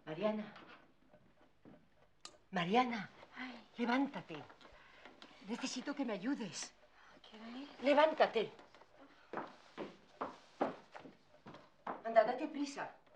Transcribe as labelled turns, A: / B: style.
A: Mariana. Mariana,
B: Ay.
A: levántate. Necesito que me ayudes.
B: ¿Quiero ir?
A: Levántate. Anda, date prisa.